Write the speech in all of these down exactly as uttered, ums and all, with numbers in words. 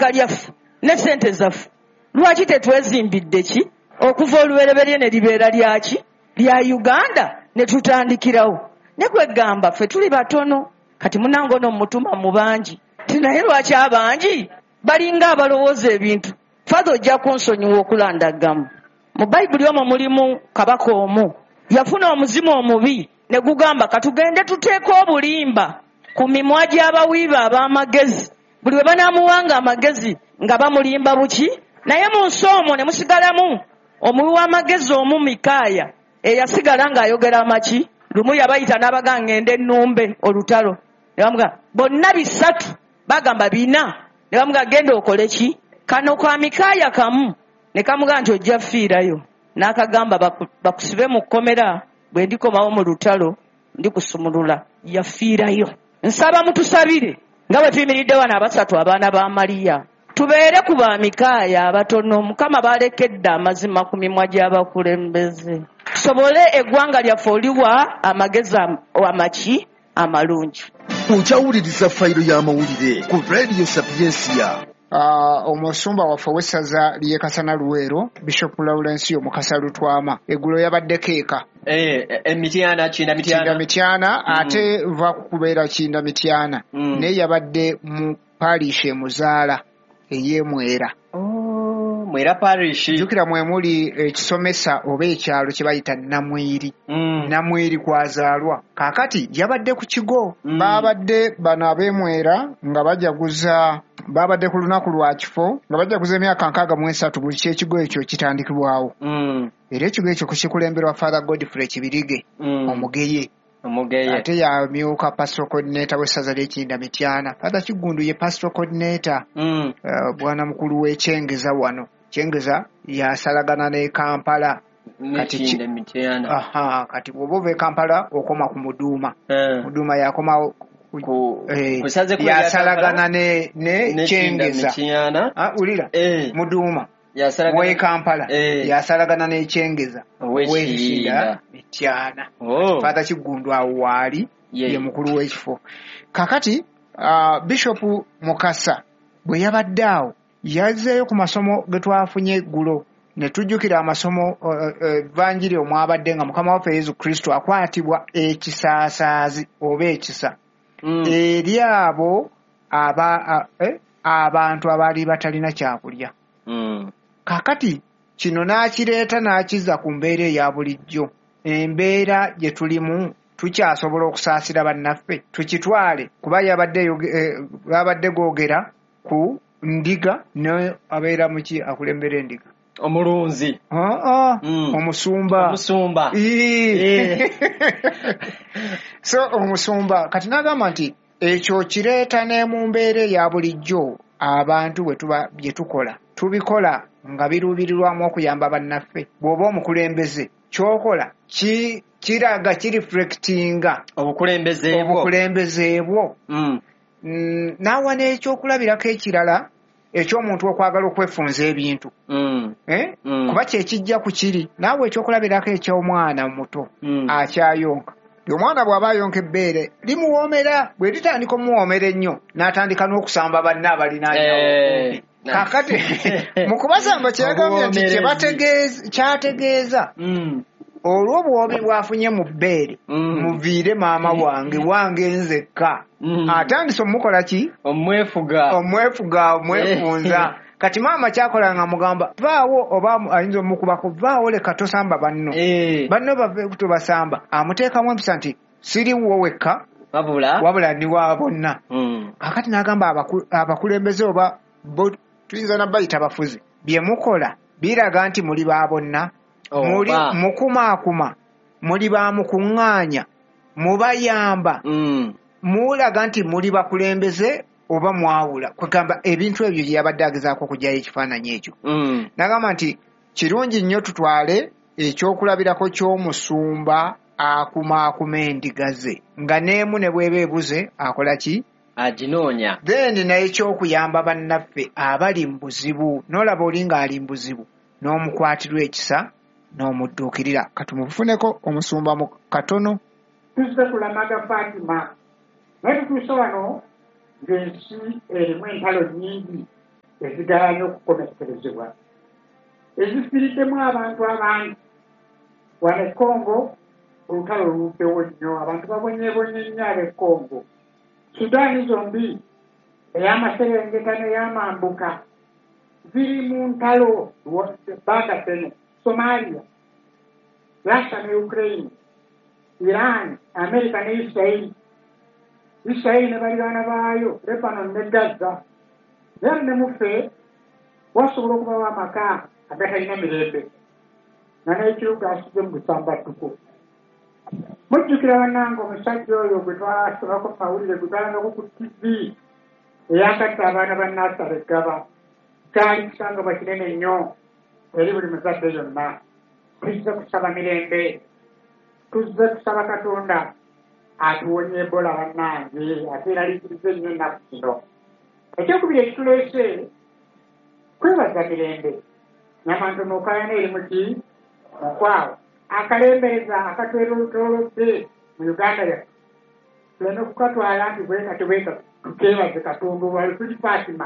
ettaka lyaffe ne ssente zaffe lwaki tetwezimbidde ki okuva olubereberye ne libeera lyaki lya Uganda ne tutandikirawo ne kwegamba ffe tuli batono kati munango n'omutuma mu bangi tinaye lwaki abangi balinga abalowooza ebintu Father ojja kunsonyiwa okulandaggamu mu Bayibuli omwo mulimu kabaka omu yafuna omuzimu omubi ne gugamba katugende tuteeka obulimba ku mimwa gy'abawiiba ab'amagezi buli we banaamuwanga amagezi nga bamulimba buki naye mu nsi omwo ne musigalamu omuwi w'amagezi omu Mikaaya eyasigala ng'ayogera amaki lumu yabayita n'abaga ngende ennumbe olutalo ne bamuga bonna bisatu bagamba bina ne bamuga genda okole ki kano kwa Mikaaya kamu ne kamuga nti ojja fiirayo n'akagamba baku, bakusibe mu kkomera bwe ndikomawo mu lutalo ndikusumulula yafiirayo. Nsaba mutusabire nga bwe tuyimiridde wano abasatu abaana ba Mariya tubeere ku ba Mikaaya abatono Mukama balekedde amazima ku mimwa gy'abakulembeze tusobole eggwanga lyaffe oliwa amagezi amaki amalungi. Okyawuliriza fayiro y'amawulire ku Radio Sapiensia. Uh, omusumba waffe w'essaza ly'e Kasana Luweero Bishop Lawrence Omukasa Lutwama eggulo yabadde keeka eh emityana kinda mityana kinda mityana mm. ate va kubeera kinda mityana mm. ne yabadde mu parish emuzaala ey'Emwera. Oh, Mwera parish jukira mwe muli ekisomesa oba ekyalo kye bayita Namwiri mm. Namwiri kwazaalwa kaakati yabadde ku kigo mm. babadde bano ab'Emwera nga bajaguza babadde ku lunaku lwa kifo nga bajaguza emyaka nkaaga mu esatu buli ky'ekigo ekyo kitandikibwawo mm. era ekigo ekyo kukikulemberwa Father Godfrey Kibirige mm. omugeye omugeye ate yamyuka pastoral coordinator w'essaza ly'Ekinda Mityana. Father Kigundu ye pastoral coordinator mm. uh, bwana mukulu w'ekyengeza wano kyengeza yasalagana ne Kampala kati Kinda Mityana. Aha kati bw'oba ova e Kampala okoma ku Muduuma uh. Muduuma yakoma ku eh, yasalagana ne ne kyengeza ah ulira eh. Muduuma yasalagana we Kampala eh. yasalagana ne kyengeza w'Ekinda Mityana. oh. Father Kigundu awo waali yeah. ye mukulu w'ekifo kakati uh, Bishop Mukasa bwe yabadde awo yazzeeyo ku masomo ge twafunye eggulo ne tujjukira amasomo evanjiri uh, uh, omwabadde nga Mukama waffe Yesu Kristo akwatibwa ekisaasaazi oba ekisa mm. eri abo aba uh, eh, abantu abaali batalina kyakulya mm. kakati kino n'akireeta n'akizza ku mbeera eya bulijjo embeera gye tulimu tukyasobola okusaasira bannaffe tukitwale kuba yabadde eh, yabadde googera ku ndiga ne abeera muki akulembera endiga omulunzi ah ah mm. omusumba omusumba ee so omusumba kati nagamba nti ekyo kireeta ne mu mbeera ya bulijjo abantu bwe tuba bye tukola tubikola nga biruubirirwamu okuyamba bannaffe bw'oba omukulembeze kyokola ki kiraga kireflectinga obukulembeze bwo obukulembeze bwo mm. mm, naawa n'ekyokulabirako ekirala eky'omuntu okwagala okwefunza ebintu mm. eh? mm. kuba kyekijja ku kiri naawe ekyokulabirako eky'omwana muto mm. akyayonka omwana bw'aba ayonka ebbeere limuwoomera bwe litandika omuwoomera ennyo n'atandika n'okusamba banne abalinaanyawo eh. kakati mu kubasamba kyegambye nti kyategeeza mm. olwo bwobi bwafunye mu bbeere mm. muviire maama wange wange nzekka mm. atandise omukola ki omwefuga omwefuga omwefunza kati maama kyakola nga mugamba vaawo oba ayinza omukubako vaawo leka tosamba banno e. banno bave tubasamba amuteekamu empisa nti siriwo wekka wabula wabula ni wa bonna mm. kakati n'agamba abakulembeze oba tuyinza nabayita bafuzi bye mukola biraga nti muli ba bonna oh, muli mukumaakuma muli ba mukuŋŋaanya mubayamba mm. mulaga nti muli bakulembeze oba mwawula kwegamba ebintu ebyo bye yabadde agezaako okugyayo ekifaananyi ekyo mm. nagamba nti kirungi nnyo tutwale ekyokulabirako ky'omusumba akumaakuma endiga ze nga n'emu ne bw'eba ebuze akola ki aginoonya then naye kyokuyamba bannaffe abali mu buzibu n'olaba oli ng'ali mu buzibu n'omukwatirwa ekisa n'omudduukirira katumufuneko omusumba mu katono. Tuzze kulamaga Fatima naye tutuuse wano ng'ensi erimu entalo nnyingi ezigayanya okukomekerezebwa ezifiiriddemu abantu abangi wano e Congo olutalo luluddewo nnyo abantu babonyebonye nnyo ab'e Congo Sudaani zombi ey'amaserengeta n'ey'amambuka ziri mu ntalo ebbanga ttene Somalia Russia ne Ukraine Iran America ne Israel Israel ne baliraana baayo Lebanon ne Gaza era ne muffe wasobola okubawo amaka agatalina mirembe nga n'ekiruga asize mu busambattuko mujjukira bannange omusajja oyo gwe twasomako mawulire gwe twalangako ku tivi eyakatta abaana ba Nasale Gaba kyali kusangibwa kinene nnyo eri buli muzadde yonna tuzze kusaba mirembe tuzze kusaba Katonda atuwonye Ebola bannange ate eraliikiriza ennyo ennaku zino ekyokubiri ekituleese kwebaza mirembe nyamantono okayana eri muki mukwawo akalembereza akatwerolotolodde mu Uganda yaffe tulina okukatwala nti bweka tebweka tukeebaze Katonda olwali tuli Fatima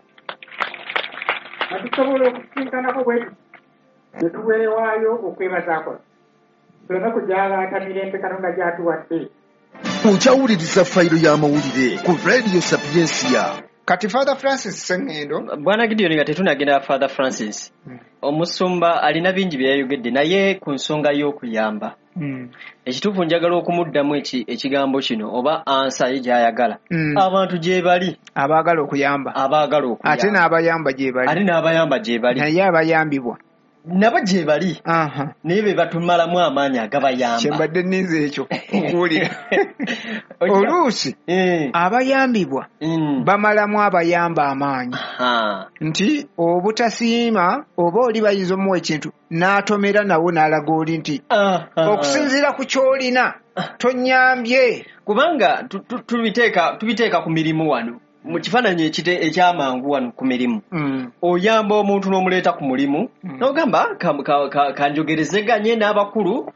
natusobola okusinkanako bwetu netuweerewaayo okwebazaako tulina kujaalaata mirembe Katonda gy'atuwadde okyawuliriza fayiro y'amawulire ku Radio Sapiensia. Kati Father Francis Sengendo Bwana Gideon nga tetunagenda Father Francis mm. omusumba alina bingi bye yayogedde naye ku nsonga y'okuyamba mm. ekituufu njagala okumuddamu eki ekigambo kino oba ansa ye gy'ayagala mm. abantu gye bali abaagala okuyamba abaagala okuyamba ate n'abayamba gye bali ate n'abayamba gye bali naye abayambibwa nabo gye bali naye be batumalamu amaanyi agabayamba kyembadde nnize ekyo okuwulira oluusi abayambibwa bamalamu abayamba amaanyi nti obutasiima oba oli bayinza omuwa ekintu n'atomera nawo n'alaga oli nti okusinziira ku ky'olina tonyambye kubanga tubiteeka tubiteeka ku mirimu wano mu kifaananyi ekyamangu wano ku mirimu oyamba omuntu n'omuleeta ku mulimu n'ogamba kanjogerezeganye n'abakulu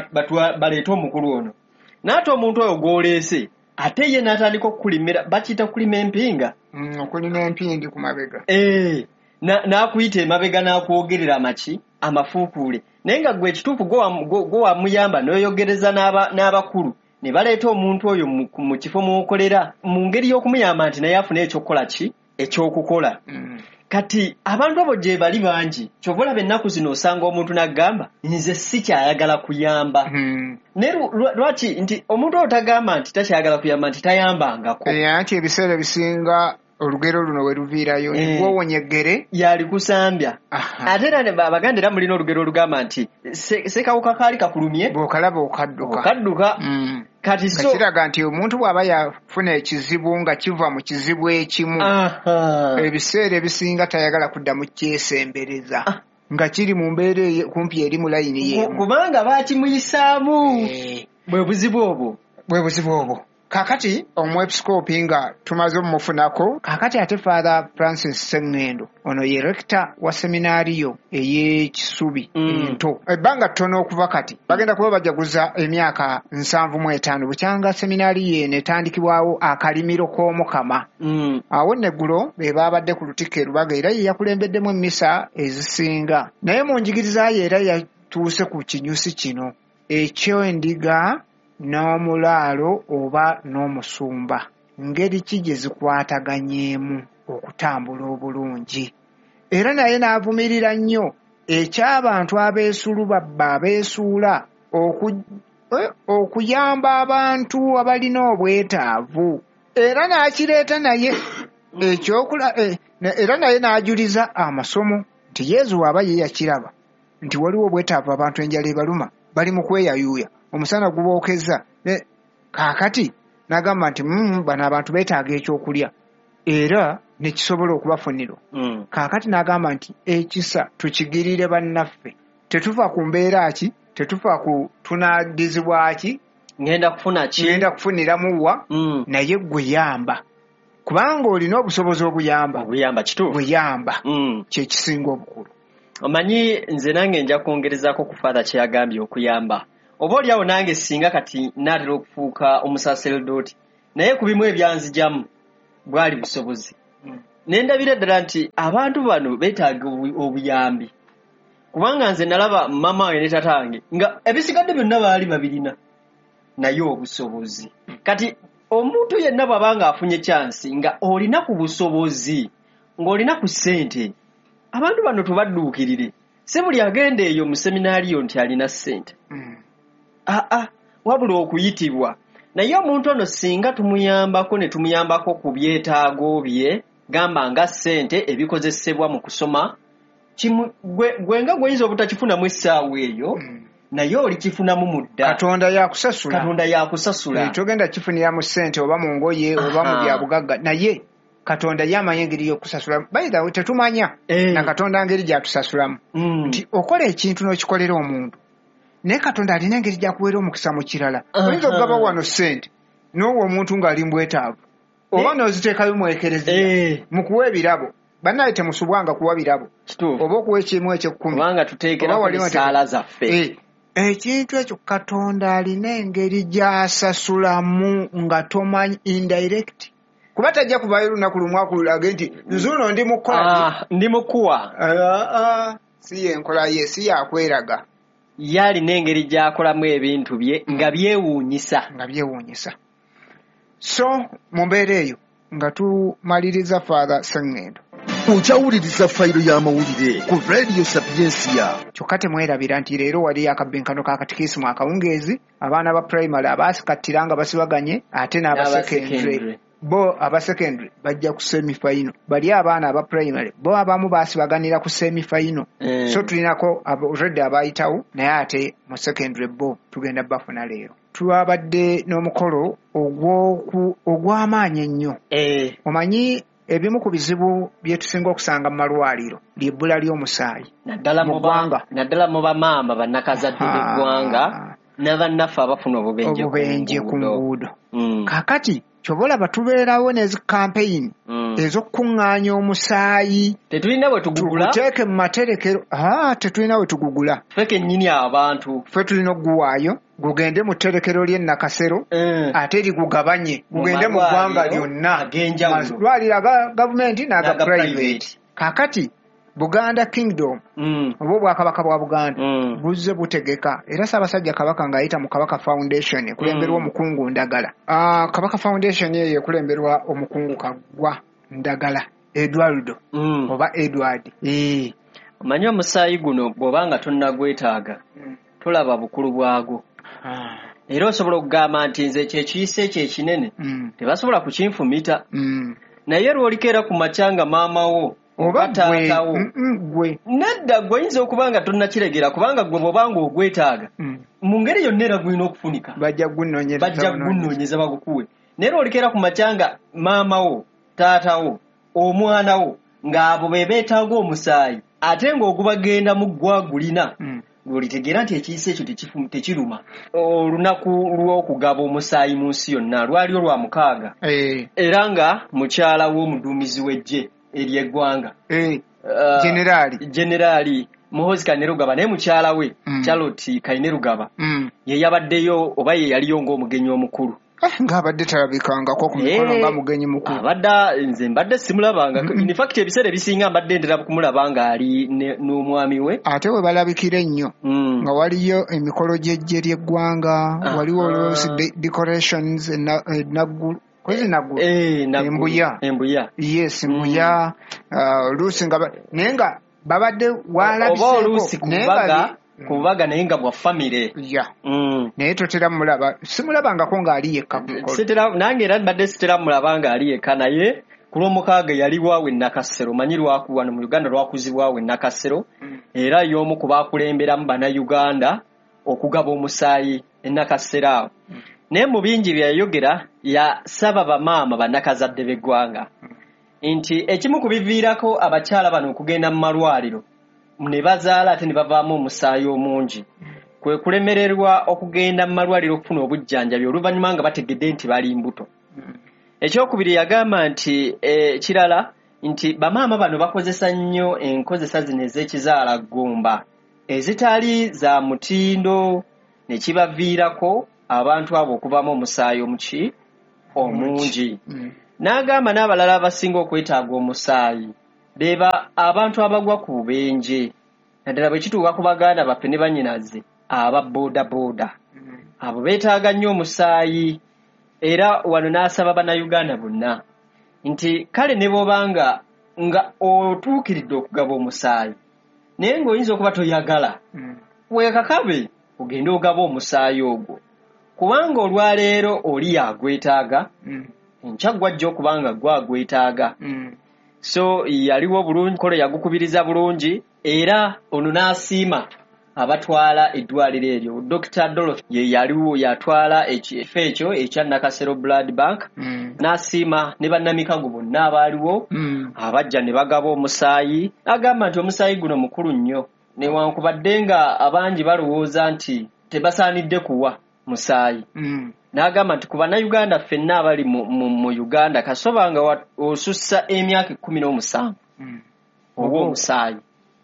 baleete omukulu ono n'ate omuntu oyo gw'oleese ate ye n'atandika okukulimira bakiyita kulima empinga okulima empindi ku mabega n'akuyita emabega n'akwogerera amaki amafuukuule naye nga gwe ekituufu gwe wamuyamba n'oyogereza n'abakulu ne baleeta omuntu oyo mu kifo mukolera mu ngeri y'okumuyamba nti naye afuna ekyokukola ki ekyokukola kati abantu abo gye bali bangi kyova olaba ennaku zino osanga omuntu n'agamba nze si kyayagala kuyamba naye lwaki nti omuntu oyo tagamba nti takyayagala kuyamba nti tayambangako anti ebiseera bisinga olugero luno we luviirayo nigwowonye eggere yali kusambya ate era abaganda era mulina olugero olugamba nti sekawuka kaali kakulumye bw'okalaba okadduka okadduka kati so kiraga nti omuntu bw'aba yafuna ekizibu nga kiva mu kizibu ekimu ebiseera ebisinga tayagala kuddamu kyesembereza nga kiri mu mbeera kumpi eri mu layini y'emu kubanga baakimuyisaamu bwe buzibu obwo bwe buzibu obwo kakati omwepisikoopi nga tumaze omumufunako kakati ate Father Francis Sengendo ono ye rekita wa seminaariyo ey'ekisubi ento ebbanga ttono okuva kati bagenda kuba bajaguza emyaka nsanvu mu etaano bukyanga seminaari ye netandikibwawo akalimiro k'omukama awo neggulo be baabadde ku lutikko erubaga era ye yakulembeddemu emmisa ezisinga naye mu njigiriza ye era yatuuse ku kinyusi kino ekyendiga n'omulaalo oba n'omusumba ngeri ki gye zikwataganyeemu okutambula obulungi era naye n'avumirira nnyo eky'abantu abeesulu babba abeesuula okuyamba abantu abalina obwetaavu era n'akireeta naye ekyokula era naye n'ajuliza amasomo nti Yezu aba ye yakiraba nti waliwo obwetaavu abantu enjala ebaluma bali mu kweyayuuya omusana gubookeza ne kaakati n'agamba nti bano abantu beetaaga ekyokulya era nekisobola okubafunira mm. kaakati n'agamba nti ekisa tukigirire bannaffe tetufa ku mbeera ki tetufa ku tunaadizibwa ki ngenda kufuna ki ngenda kufuniramuwa mm. naye gwe yamba kubanga olina obusobozi obuyamba obuyamba kituufu buyamba mm. kyekisinga obukulu omanyi nze nange nja kwongerezaako ku Father kyeyagambye okuyamba oba oliawo nange singa kati naatera okufuuka omusaseredooti naye ku bimu ebyanzijamu bwali busobozi mm. nendabira ddala nti abantu bano beetaaga obuyambi kubanga nze nalaba mama we ne tatange nga ebisigadde byonna baali babirina naye obusobozi kati omuntu yenna bw'abanga afunye chansi nga olina ku busobozi ng'olina ku ssente abantu bano tubadduukirire si buli agenda eyo mu seminaariyo nti alina ssente aa wabula okuyitibwa naye omuntu ono singa tumuyambako ne tumuyambako ku byetaago bye gamba nga ssente ebikozesebwa mu kusoma gwe nga gweyinza obutakifunamu essaawa eyo naye olikifunamu mudda katonda yakusasula katonda yakusasula togenda kifunira mu ssente oba mu ngoye oba mu byabugagga naye katonda yamanya engeri y'okusasula bayithawe tetumanya na katonda ngeri gyatusasulamu nti okola ekintu n'okikolera omuntu naye katonda alina engeri gyakuweera omukisa mu kirala oyinza okugaba wano ssente n'owa omuntu ng'ali mbwetaavu oba n'oziteekayo mu ekereziya mu kuwa ebirabo bannaye temusubwanga kuwa birabo oba okuwa ekimu ekyekkumi kubanga tuteekera ku saala zaffe ekintu ekyo katonda alina engeri gy'asasulamu nga tomanyi indirect kuba tajja kubayo lunaku lumu akululage nti nzuno ndi mukola ndi mukuwa si yenkola ye si yakweraga yalina engeri gy'akolamu ebintu bye nga byewuunyisa nga byewuunyisa so mu mbeera eyo nga tumaliriza Father Sengendo okyawuliriza fayiro y'amawulire ku Radio Sapiensia kyokka temwerabira nti leero wali akabenkano ka katikisimu akawungeezi abaana ba primary abaasikattira nga basibaganye ate n'abasekendule bo abasekendule bajja ku semifayino bali abaana aba primary bo abamu baasibaganira ku semifayino mm. so tulinako already abayitawo naye ate mu secondary bo tugenda bafuna leero twabadde n'omukolo ogw'amaanyi ennyo eh. omanyi ebimu ku bizibu bye tusinga okusanga mu malwaliro ly'ebbula ly'omusaayi naddala mu ggwanga naddala mu bamaama bannakazadde b'eggwanga n'abannaffe abafuna obubenje ku nguudo mm. kakati ky'oba olaba tubeerawo n'ezi campaign mm. ez'okukuŋŋaanya omusaayi tetulina bwe tugugula tuguteeke mu materekero aa tetulina bwe tugugula ffe kennyini abantu ffe tulina okuguwaayo gugende mu tterekero ly'e Nakasero mm. ate ligugabanye gugende mu ggwanga lyonna malwaliro aga gavumenti n'aga private kakati Buganda Kingdom mm. obo bwakabaka bwa Buganda mm. buzze butegeka era Ssaabasajja Kabaka ng'ayita mu Kabaka Foundation ekulemberwa mm. omukungu Ndagala uh, Kabaka Foundation ye ekulemberwa omukungu Kaggwa Ndagala Eduardo mm. oba Edward e. Omanyi omusaayi guno bw'obanga tonnagwetaaga mm. tulaba bukulu bwago ah. era osobola okugamba nti nze kyekiyise ekyo ekinene mm. tebasobola kukinfumita mm. naye lw'olikeera ku macanga maama wo oba gwe nedda gweyinza okubanga tonnakiregera kubanga gwe bw'obanga ogwetaaga mm. mu ngeri yonna era gwina okufunika bajja gunnoonyeza bagukuwe naye olikeera ku macanga maama wo taata wo omwana wo ng'abo be beetaaga omusaayi ate ng'ogubagenda mu ggwagulina mm. ng'olitegeera nti ekiyisa ekyo tekiruma olunaku lw'okugaba omusaayi mu nsi yonna lwali olwa mukaaga hey. era nga mukyala w'omuduumizi w'eggye ery'eggwanga hey. uh, generali generali Muhoozi Kainerugaba naye mukyala we mm. Charlotte Kainerugaba mm. ye yabaddeyo oba ye yaliyo ng'omugenyi omukulu eh, ng'abadde talabikangako ku mikono nga mugenyi mukulu abadde nze mbadde simulabanga mm -mm. in fact ebiseera ebisinga mbadde ndera kumulaba ng'ali n'omwami we ate we balabikira ennyo mm. nga waliyo emikolo gy'eggye ly'eggwanga ah, waliwo olwosi ah. de decorations enaggulu kwezi naggulu eh, embuya embuya yes embuya mm. uh, luusi nga naye nga babadde walabiseko oba oluusi kubaga kubaga naye nga bwa famire ya mm. naye totera mulaba simulabangako ng'ali yekka ku mukolo nange era mbadde sitera mulaba ng'ali yekka naye ku lw'omukaaga yali waawe Nakasero manyi lwakuwano mu Uganda lwakuzibwawe Nakasero mm. era y'omu ku baakulemberamu bannayuganda okugaba omusaayi e Nakasero awo mm. naye mu bingi byayogera yasaba bamaama bannakazadde b'eggwanga mm. nti ekimu ku biviirako abakyala bano okugenda mu malwaliro ne bazaala ate ne bavaamu omusaayi omungi kwe kulemererwa okugenda mu malwaliro okufuna obujjanjabi oluvannyuma nga bategedde nti bali mbuto ekyokubiri yagamba nti e, kirala nti bamaama bano bakozesa nnyo enkozesa zino ez'ekizaala ggumba ezitali za mutindo ne kibaviirako abantu abo okuvaamu omusaayi omuki omungi n'agamba n'abalala abasinga okwetaaga omusaayi beeba abantu abagwa ku bubenje naddala bwe kituuka ku baganda baffe ne bannyinaze aba booda booda abo beetaaga nnyo omusaayi era wano n'asaba bannayuganda bonna nti kale ne bw'obanga nga otuukiridde okugaba omusaayi naye ng'oyinza okuba toyagala weekakabe ogende ogaba omusaayi ogwo kubanga olwaleero oli yagwetaaga enkya gwajja okubanga gwagwetaaga so yaliwo bulungi kole yagukubiriza bulungi era ono n'asiima abatwala eddwaliro eryo Doctor Dorothy ye yaliwo yatwala ekifo ekyo ekya Nakasero Blood Bank mm. n'asiima ne bannamikago bonna abaaliwo mm. abajja ne bagaba omusaayi agamba nti omusaayi guno mukulu nnyo newankubadde nga abangi balowooza nti tebasaanidde kuwa musaayi mm. n'agamba nti ku bannayuganda ffenna abali mu, mu, mu Uganda kasoba nga osussa emyaka ekkumi n'omusanvu mm. oba omusaayi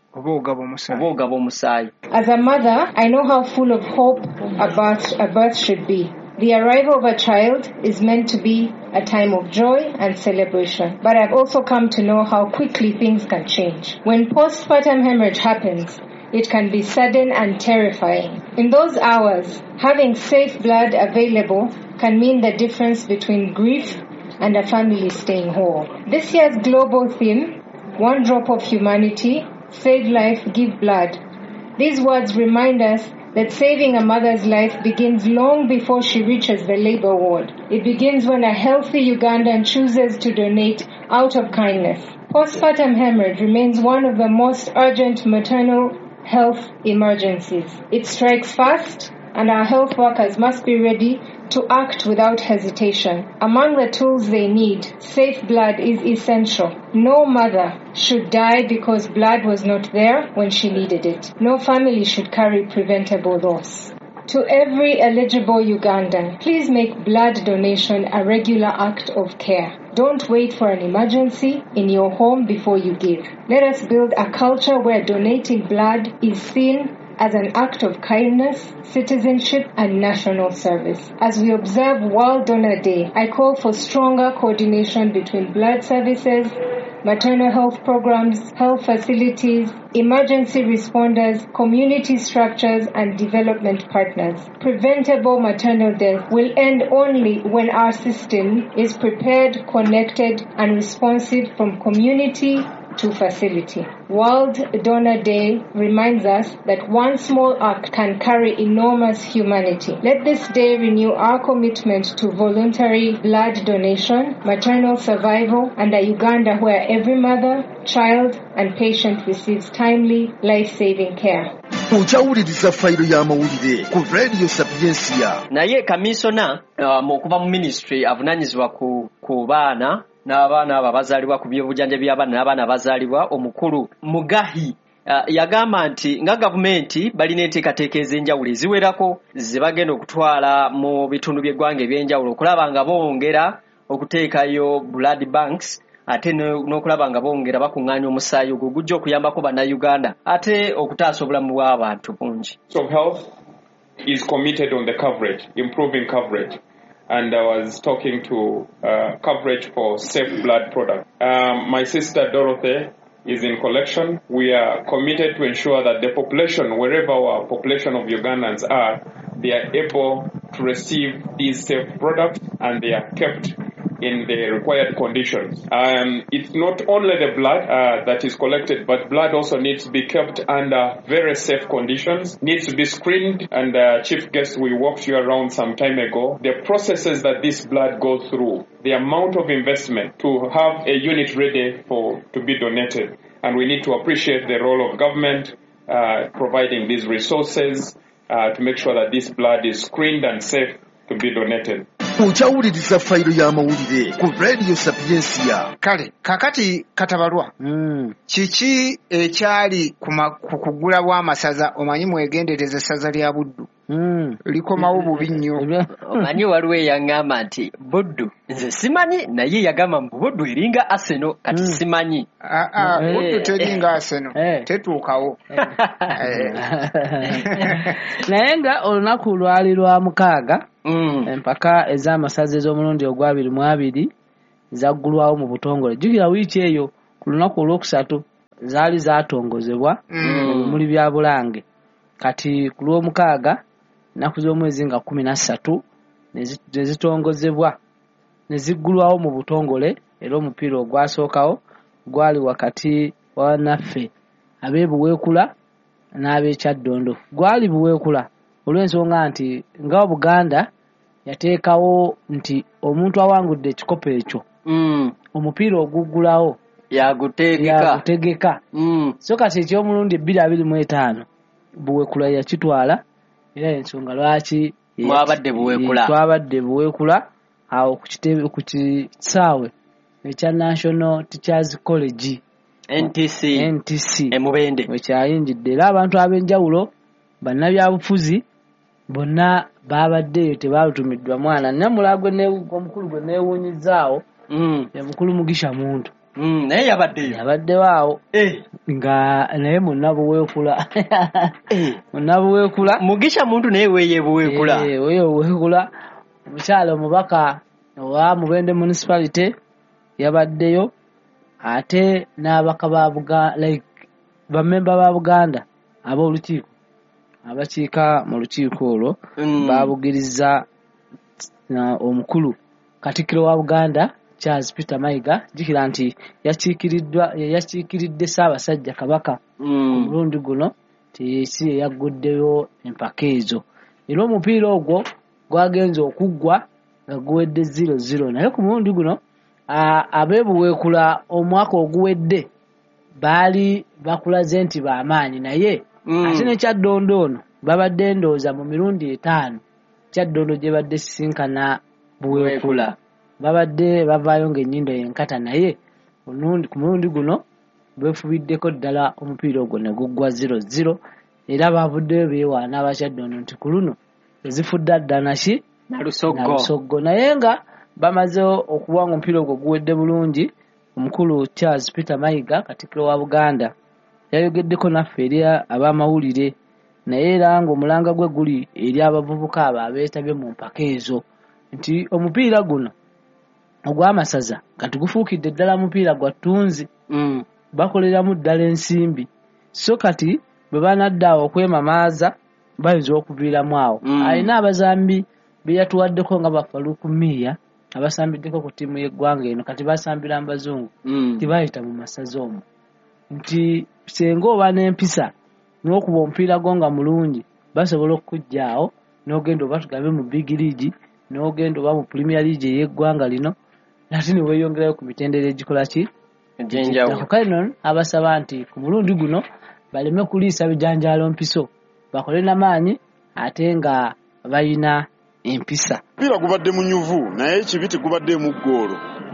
As a mother, I know how full of hope a birth, a birth should be. The arrival of a child is meant to be a time of joy and celebration. But I've also come to know how quickly things can change. When postpartum hemorrhage happens, it can be sudden and terrifying. In those hours, having safe blood available can mean the difference between grief and a family staying whole. This year's global theme, One Drop of Humanity, Save life, give blood. These words remind us that saving a mother's life begins long before she reaches the labor ward. It begins when a healthy Ugandan chooses to donate out of kindness. Postpartum hemorrhage remains one of the most urgent maternal health emergencies. It strikes fast, and our health workers must be ready to act without hesitation. Among the tools they need, safe blood is essential. No mother should die because blood was not there when she needed it. No family should carry preventable loss. To every eligible Ugandan, please make blood donation a regular act of care. Don't wait for an emergency in your home before you give. Let us build a culture where donating blood is seen as an act of kindness, citizenship, and national service. As we observe World Donor Day, I call for stronger coordination between blood services, maternal health programs, health facilities, emergency responders, community structures, and development partners. Preventable maternal death will end only when our system is prepared, connected, and responsive from community to facility. World Donor Day reminds us that one small act can carry enormous humanity. Let this day renew our commitment to voluntary blood donation, maternal survival, and a Uganda where every mother, child, and patient receives timely, life-saving care. Ojawuliriza fayiro y'amawulire ku Radio Sapiensia. Naye kamisona uh, okuva mu ministry avunanyizibwa ku, ku baana n'abaana abo abazaalibwa ku by'obujjanjabi by'abaana n'abaana abazaalibwa omukulu Mugahi uh, yagamba nti nga gavumenti balina enteekateeka ez'enjawulo eziwerako ze bagenda okutwala mu bitundu by'eggwanga eby'enjawulo okulaba nga bongera okuteekayo blood banks ate n'okulaba nga bongera bakuŋŋaanya omusaayi ogwo gujja okuyambako bannayuganda ate okutaasa obulamu bw'abantu bungi. So health is committed on the coverage, improving coverage. And I was talking to uh, coverage for safe blood products. Um, my sister Dorothy is in collection. We are committed to ensure that the population, wherever our population of Ugandans are, they are able to receive these safe products and they are kept in the required conditions. Um, it's not only the blood uh, that is collected, but blood also needs to be kept under very safe conditions, needs to be screened, and uh, Chief Guest, we walked you around some time ago, the processes that this blood goes through, the amount of investment to have a unit ready for to be donated. And we need to appreciate the role of government uh, providing these resources uh, to make sure that this blood is screened and safe to be donated. Ojawuliriza fayiro y'amawulire ku Radio Sapiensia. Kale kakati katabalwa mm. Kiki ekyali ku kugula bw'amasaza omanyi mwegendereza saza lya Buddu mm. likomawo bubi nnyo. Omanyi waliwo eyaŋŋamba nti Buddu nze simanyi naye yagamba mbu Buddu eringa Arsenal kati mm. simanyi. Ah, ah, hey. Buddu teringa Arsenal hey. Tetuukawo hey. Naye nga olunaku lwali lwa mukaaga mm. empaka ez'amasaza ez'omulundi ogwabiri mu abiri zaggulwawo mu butongole. Jjukira wiiki eyo ku lunaku olwokusatu zaali zaatongozebwa mu bimuli bya Bulange. Kati ku lw'omukaaga nnaku z'omwezi nga kumi na ssatu ne zitongozebwa ne ziggulwawo mu butongole. Era omupiira ogwasookawo gwali wakati wa naffe ab'e Buweekula n'ab'e Kyaddondo. Gwali Buweekula olw'ensonga nti nga Buganda yateekawo nti omuntu awangudde ekikopo ekyo mm. omupiira oguggulawo yagutegeka yagutegeka mm. so kati eky'omulundi ebbiri abiri mu etaano Buweekula yakitwala. Era ensonga lwaki mwabadde Buweekula twabadde Buweekula awo ku kisaawe ekya National Teachers College N T C N T C emubende wekyayinjidde. Era abantu ab'enjawulo bannabyabufuzi bonna baabaddeyo tebaalutumiddwa mwana. Namulagwe omukulu gwe neewuunyizaawo mukulu Mugisha Muntu naye yabaddeyo yabaddewo awo nga naye munnabuweekula munnabuweekula Mugisha Muntu naye weeye Buweekula weeyo Buweekula. Omukyala omubaka owa Mubende municipality yabaddeyo ate n'abaka ba Buganda like bamemba ba Buganda ab'olukiiko abakiika mu lukiiko olwo baabugiriza omukulu Katikkiro wa Buganda Charles Peter Mayiga. Jjukira nti yakiikiriddwa yakiikiridde Ssaabasajja Kabaka ku mulundi guno tiyesi eyagguddeyo empaka ezo. Era omupiira ogwo gwagenze okuggwa nga guwedde zero zero. Naye ku mulundi guno ab'e Buweekula omwaka oguwedde baali bakulaze nti b'amaanyi naye ate ne Kyaddondo ono babadde ndowooza mu mirundi etaano Kyaddondo gye badde sisinkana Buweekula babadde bavaayo ng'ennyindo yenkata. Naye ku mulundi guno beefubiddeko ddala omupiira ogwo ne guggwa zero zero. Era baavuddeyo beewaana aba Kyaddondo nti ku luno ezifudde dda naki nalusoggo. Naye nga bamaze okuwanga omupiira ogwo guwedde bulungi, omukulu Charles Peter Mayiga Katikkiro wa Buganda yayogeddeko naffe eri ab'amawulire. Naye era ng'omulanga gwe guli eri abavubuka abo abeetabye mu mpaka ezo nti omupiira guno ogw'amasaza kati gufuukidde ddala mupiira gwa ttunzi mm. bakoleramu ddala ensimbi. So kati bwe banadda okwemamaaza bayinza okuviiramu awo. mm. Alina abazambi be yatuwaddeko nga Bafaluku Miya abasambiddeko ku ttiimu y'eggwanga eno kati basambira mbazungu mm. tibayita mu masaza omwo nti senga oba n'empisa n'okuba omupiira gwo nga mulungi basobola okukujjaawo n'ogenda oba tugambe mu big league n'ogenda oba mu premier league ey'eggwanga lino nate ne weeyongerayo ku mitendera egikola ki egyenjawulo. Kale nno abasaba nti ku mulundi guno baleme kuliisa bijanjaalo mpiso bakole n'amaanyi ate nga balina empisa. Omupiira gubadde munyuvu naye ekibiti gubadde mu ggoolo.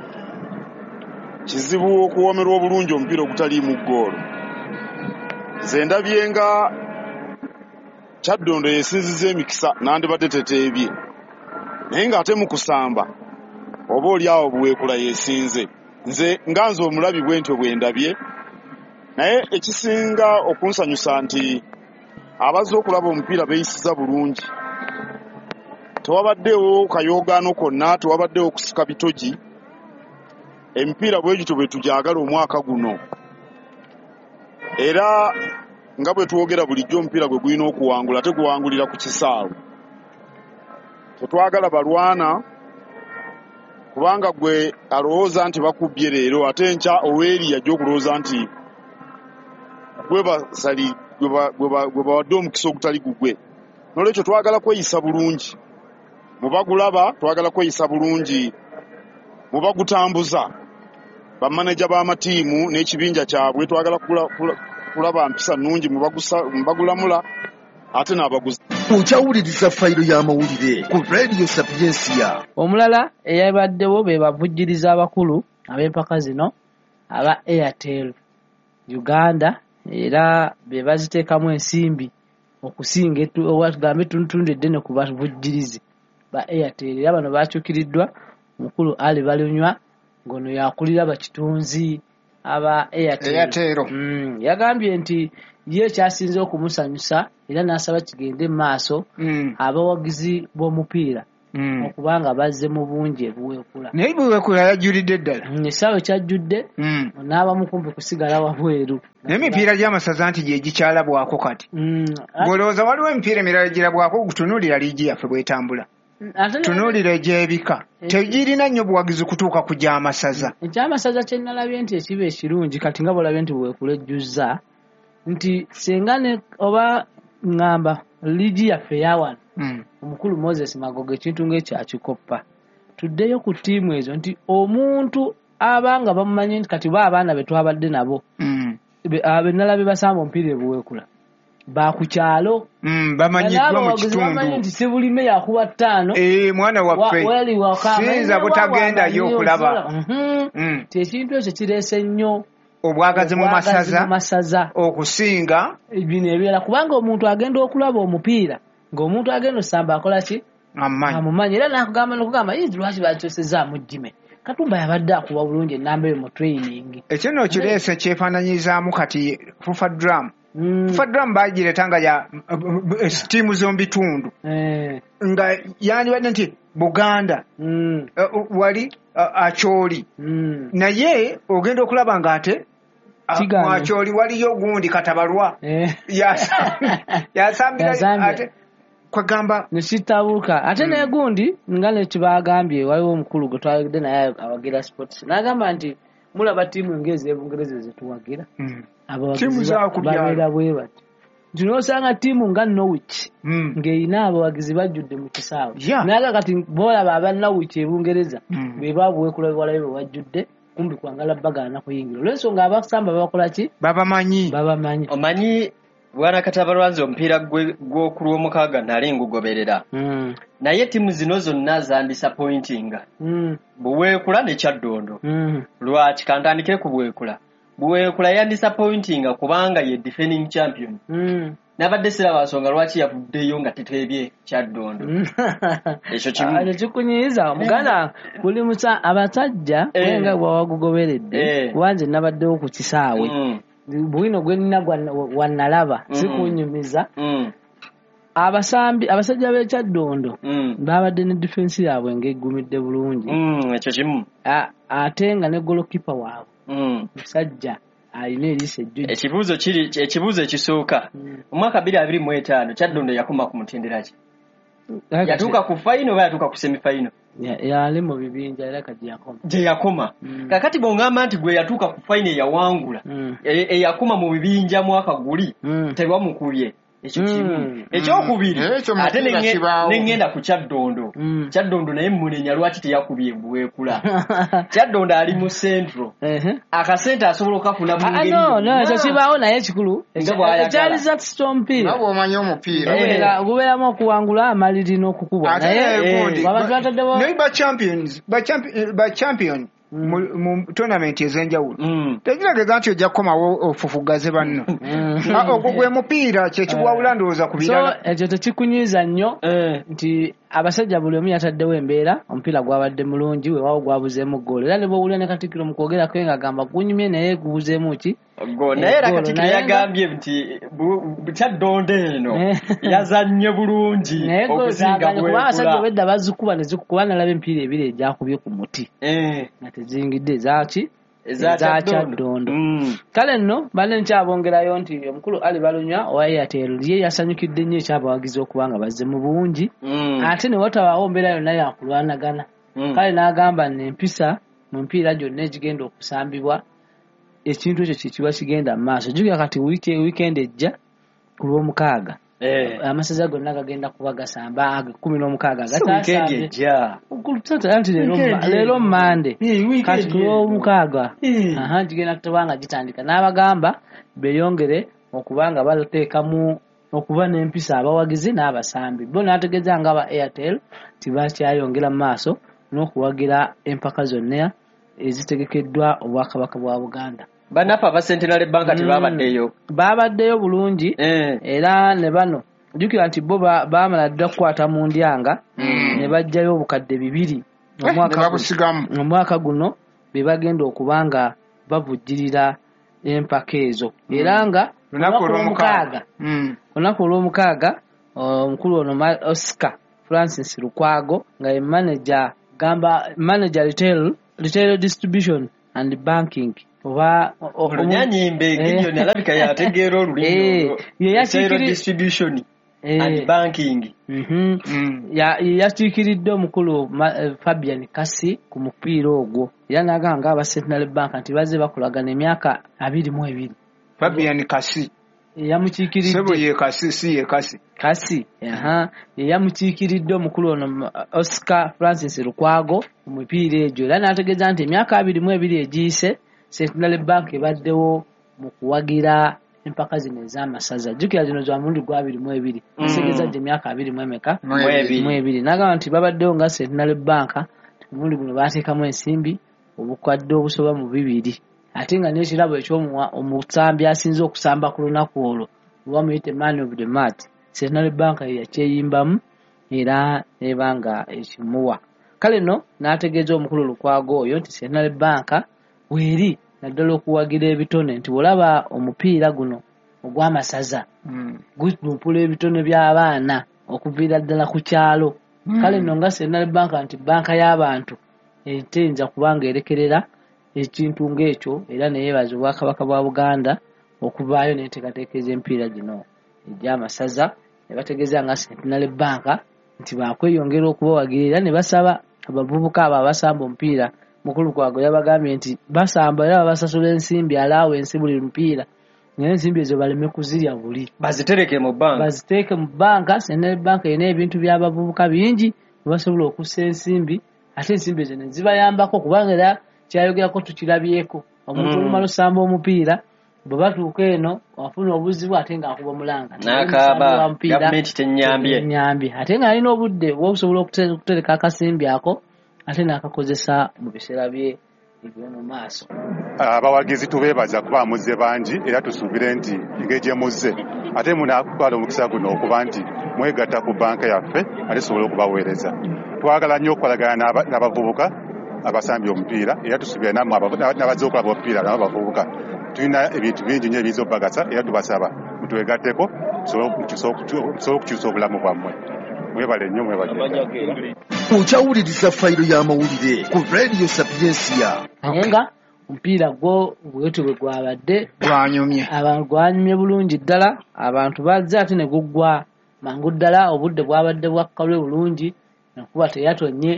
Kizibu okuwoomerwa obulungi omupiira ogutali mu ggoolo. Nze ndabye nga Kyaddondo yeesinziza emikisa nandibadde teteebye. Naye ng'ate mu kusamba oba oli awo Buweekula yeesinze. Nze nga nze omulabi bwentyo bwe ndabye. Naye ekisinga okunsanyusa nti abazze okulaba omupiira beeyisiza bulungi. Tewabaddewo kayoogaano konna, tewabaddewo kusika bitogi. Emipiira bwe gityo bwe tugyagala omwaka guno. Era nga bwe twogera bulijjo omupiira gwe gulina okuwangula ate guwangulira ku kisaawe. Tetwagala balwana kubanga gwe alowooza nti bakubbye leero ate enkya oweeri yajja okulowooza nti gwe basali gwe bawadde omukisa ogutali gugwe. N'olwekyo twagala kweyisa bulungi. Mubagulaba twagala kweyisa bulungi. Mubagutambuza. Bamaneja b'amatiimu n'ekibinja kyabwe twagala kulaba mpisa nnungi mubagulamula ate n'abaguzi. Okyawuliriza fayiro y'amawulire ku Radio Sapiensia. Omulala eyabaddewo be bavujjiriza abakulu ab'empaka zino aba Airtel Uganda era be baziteekamu ensimbi okusinga tugambe tuntundu eddene ku bavujjirizi ba Airtel. Era bano bakyukiriddwa mukulu Ali Balunywa ngono yakulira bakitunzi aba Airtel. Airtel. Mm, yagambye nti ye kyasinze okumusanyusa era n'asaba kigende mu maaso mm. abawagizi b'omupiira Mm. okubanga bazze mu bungi ebuweekula naye buweekula yajjulidde ddala ekisaawe kyajjudde Mm. n'abamu kumpi kusigala wabweru n'emipiira gy'amasaza nti gye gikyalabwako kati Mm, bw'olowooza waliwo emipiira emirala girabwako gutunuulira liigi yaffe bw'etambula ate ne- tunuulira egy'ebika tegirina nnyo buwagizi kutuuka ku gy'amasaza ekyamasaza kye nalabye nti ekiba ekirungi kati nga bwolabye nti bwekula ejjuzza nti singa ne oba ŋŋamba liigi yaffe eyawano Mm. omukulu Moses Magogo ekintu ng'ekyakikoppa tuddeyo ku ttiimu ezo nti omuntu abanga bamumanyi nti kati ba abaana be twabadde nabo Mm. be be nalabye basamba omupiira ebuweekula bakukyalo Mm, bamanyiddwa mu bamanyi nti kitundu si buli meya akuba ttaano Eh, mwana waffe wa- weli waka siyinza butagendayo okulaba Mhm. Mm. ti ekintu ekyo kireese nnyo obwagazi mu obwagazi masaza mu masaza okusinga bino ebirala kubanga omuntu agenda okulaba omupiira ng'omuntu agenda osamba akola ki amanyi amumanyi era nakugamba nokugamba yinzi lwaki bakyosezaamu jime Katumba yabadde akuba bulungi enamba eyo mu training ekyo nno kireese kyefaananyizaamu kati fufa drum Mm. fufa drum bagiretanga ya ttiimu z'omubitundu Eh. nga yandibadde nti Buganda Mm. uh, wali uh, Acholi Mm. naye ogenda okulaba ng'ate uh, Kigaana. mu Acholi waliyo gundi Katabalwa Eh. Yasambira- yasambira Yasambira. ate kwegamba nekitabuuka ate negundi nga nekibagambye waliwo omukulu gwe twagidde naye awagira sports n'agamba nti mulaba ttiimu engezi ebungereza zetuwagira mm. abawagizi Ttiimu za ku byalo. babeera bwe bati nti n'osanga ttiimu nga Norwich Mm. ng'erina abawagizi bajjudde mu kisaawe Yeah. naye kati boolaba aba Norwich ebungereza Mm. be babuweekula bwalabe bwe bajjudde kumbi kwangala bagaana kuyingira olw'ensonga abasamba babakola ki babamanyi babamanyi omanyi bwana Katabalwanzi omupiira gwe- gw'oku lw'omukaaga nali ngugoberera Mm. naye ttiimu zino zonna zandisappointinga Mm. buweekula ne Kyaddondo Mm. lwaki kantandikire ku buweekula buweekula yandisappointinga kubanga ye defending champion Mm. nabadde siraba nsonga lwaki yavuddeyo nga tetebye Kyaddondo ekyo kimu ekyo kikunyiiza omuganda buli musa abasajja Eh. wenga bwawagugoberedde Eh. wanze nabaddewo ku kisaawe Mm, bwino gwe nina gwa- wannalaba Mm. sikunyumiza mm, abasambi abasajja b'ekyaddondo mm, babadde ne difensi yaabwe ng'eggumidde bulungi mm, ekyo kimu A- ate nga ne golokipa waabwe Mm. musajja alina eriisa ejjujja ekibuuzo kiri ekibuuzo ekisooka Mm. omwaka bbiri abiri mu etaano Kyaddondo yakoma ku mutendera ki yatuuka ku fayino oba yatuuka ku semifayino Ya- yali mu bibinja era kati yakoma gye yakoma Mm. kakati bw'ongamba nti gwe yatuuka ku fayino eyawangula Mm. e- eyakoma mu bibinja mwaka guli Mm. tebamukubye ekyo kimu Mm. ekyokubiri Mm. Ekyo ate mupiira nenge- kibaawo. nengenda ku Kyaddondo Mm. Kyaddondo naye munenya lwaki teyakubye buweekula Kyaddondo ali mu centro Ehe. akasente asobola okafuna mu Ah, ngeri no, no, yonna. ekyo kibaawo naye ekikulu Nga bw'ayagala. ekyali zakisita omupiira nga bw'omanyi omupiira Eh. Gubeera- gubeeramu okuwangula amaliri n'okukubwa ate naye gundi eh, abantu bataddewo naye ba champions ba champion ba champion mu mu tournament ez'enjawulo Mm. tekitegeeza nti ojja kukomawo ofufugaze banno Mm. Ah, ogwo gwe mupiira kyekigwawula ndowooza ku so birala ekyo tekikunyiiza nnyo Eh. nti abasajja buli omu yataddewo embeera omupiira gwabadde mulungi weewaawo gwabuzeemu ggoolo era ne bwowulira ne katikkiro mu kwogerako nga agamba gunyumye naye gubuzeemu ki Go naye era Eggoolo, Katikkiro naye nga- yagambye nti bu- bu- Kyaddondo eno Eh. yazannye bulungi naye okusinga gozaganye kuba abasajja bwekula obwedda bazikuba ne zikukuba nalaba emipiira ebiri egyakubye ku muti Eh, nga tezingidde ezaki eza eza Kyaddondo. Kyaddondo. Mm. kale nno banne nkyabongerayo nti omukulu Ali Balunywa owa Airtel ye yasanyukidde nnyo ekyabawagizi okuba nga bazze mu bungi Mm. ate ne watabaawo mbeera yonna yakulwanagana Mm. kale n'agamba nempisa mu mpiira gyonna egigenda okusambibwa ekintu ekyo kyekiba kigenda mu maaso jjukira kati wiiki- wiikendi ejja ku lw'omukaaga Eh. amasaza gonna gagenda kuba gasamba kumi n'omukaaga Si weekend gatasambye ejja. anti leero Weekend leero eno. mmande Eh, weekend kati ku eno. lw'omukaaga Eh. aha gigenda kuba nga gitandika n'abagamba beeyongere okuba nga bateekamu okuba n'empisa abawagizi n'abasambi bo n'ategeeza nga aba Airtel tibakyayongera mu maaso n'okuwagira empaka zonna ezitegekeddwa obwakabaka bwa Buganda Bannaffe aba Centenary Bank Mm. tebabaddeyo. baabaddeyo bulungi Eh. era ne bano jjukira nti bo ba- baamala dda kukwata mu ndyanga ne bajjayo obukadde bibiri ne omwaka guno- babusigamu omwaka guno be bagenda okuba nga bavujjirira empaka ezo era nga lunaku olw'omukaaga olw'omukaaga Mm. olunaku olw'omukaaga omukulu ono Ma- Oscar Francis Lukwago nga ye manager gamba manager retail retail distribution and banking oba olunyanyimbe Gideon alabika yategeera olulimi retail distribution and banking mhm ya yakikiridde omukulu Fabian Kasi ku mupiira ogwo era naganga aba Central Bank nti baze bakolagana emyaka abiri mu ebiri. Fabian Kasi yamukikiridde sebo ye Kasi si ye Kasi Kasi aha yamukikiridde omukulu ono Oscar Francis Lukwago mu mupiira egyo era nategeeza nti emyaka abiri mu ebiri egiyise Central Bank ebaddewo mu kuwagira empaka zino ez'amasaza jjukira zino za mulundi gwa abiri mu ebiri kisegeeza gye emyaka abiri mu emeka mu ebiri nagamba nti babaddewo nga Central Bank omulundi guno baateekamu ensimbi obukwadde obusoba mu bibiri ate nga n'ekirabo ekyomuwa omusambi asinze okusamba ku lunaku olwo bamuyite man of the match Central Bank yakyeyimbamu era nebanga ekimuwa kale no n'ategeeza omukulu Lukwago oyo nti Central Bank weeri naddala okuwagira ebitone nti olaba omupiira guno ogw'amasaza gutumpula ebitone by'abaana okuviira ddala ku kyalo kale no nga Central Bank nti banka y'abantu eteyinza kubanga erekerera ekintu ng'ekyo era neyebaza Obwakabaka bwa Buganda okuvaayo n'enteekateeka ez'emipiira gino egy'amasaza ne bategeeza nga Central Bank nti baakweyongera okubawagirira ne basaba abavubuka abo abasamba omupiira mukulu Lukwago yabagambye nti basamba era babasasula ensimbi alaawo ensi buli mupiira naye ensimbi ezo baleme kuzirya buli bazitereke mu banka baziteeke mu banka Central Bank erina ebintu by'abavubuka bingi basobola okussa ensimbi ate ensimbi ezo ne zibayambako kubanga era kyayogerako tukirabyeko omuntu olumala osamba omupiira bwe batuuka eno wafuna obuzibu ate ng'akuba mulanga n'akaaba gavumenti tennyambye ate ng'alina obudde bw'okusobola okutereka akasimbi ako ate n'akakozesa mu biseera bye eby'omu maaso. Abawagizi tubeebaza kuba muzze bangi era tusuubire nti engeri gye muzze ate munaakutwala omukisa guno okuba nti mwegatta ku banka yaffe ate tusobole okubaweereza. Twagala nnyo okukolagana n'abavubuka abasambi omupiira era tusuubira nammwe n'abazze okulaba omupiira nabo bavubuka tulina ebintu bingi nnyo ebiyinza obbagasa era tubasaba mutwegatteko tusobole okukyusa obulamu bwammwe. Mwebale nnyo mwebale. Okyawuliriza fayiro y'amawulire ku Radio Sapiensia. Nga omupiira gwo bwetyo bwe gwabadde gwanyumye abantu gwanyumye bulungi ddala abantu bazze ate ne guggwa mangu ddala obudde bwabadde bwakkalwe bulungi nakuba teyatonye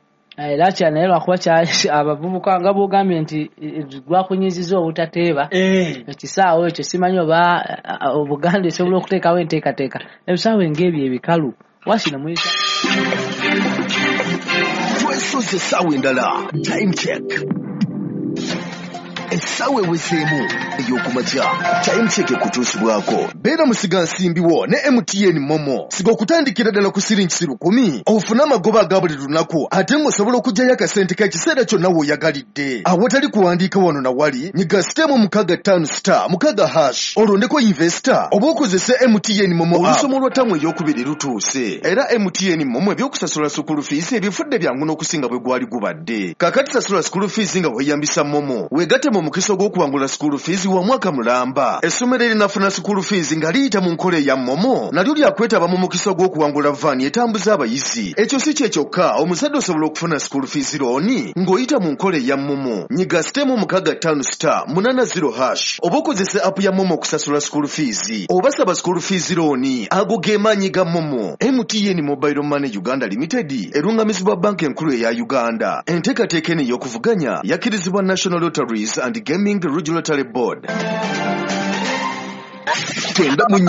era kyanaye lwakuba abavubuka nga bogambye nti gwakunyiziza obutateeba ekisaawo ekyo simanyi oba Obuganda esobola okuteekawo enteekateeka ebisaawo ng'ebyo ebikalu washina mwisa twesoze essaawa endala time check essaawa eweseemu ey'okumakya time check ekutuusibwako beera musiga nsimbiwo ne M T N Momo siga okutandikira ddala ku siringi lukumi ofune amagoba aga buli lunaku ate ng'osobola okugyayo akasente k'ekiseera kyonna w'oyagalidde awatali kuwandiika wano na wali nyiga siteemu mukaaga ttaano star mukaaga hash olondeko investor oba okozese M T N Momo olusomo lwa ttamu eryokubiri lutuuse era M T N Momo ebyokusasula school fees ebifudde byangu n'okusinga bwe gwali gubadde kaakati sasula school fees nga weeyambisa Momo weegatte mu mukisa gw'okuwangula school fees wa mwaka mulamba essomero erinafuna school fees nga liyita mu nkola eya Momo nalyo lyakwetaba mu mukisa gw'okuwangula vaani etambuza abayizi ekyo si kye kyokka omuzadde osobola okufuna school fees looni ng'oyita mu nkola eya Momo nyiga siteemu mukaaga ttaano star munaana zero hash oba okozese app ya Momo okusasula school fees oba saba school fees looni ago ge maanyi ga Momo. M T N Mobile Money Uganda Limited erungamizibwa banka enkulu eya Uganda enteekateeka eno ey'okuvuganya yakkirizibwa National Lotteries and Gaming Regulatory Board.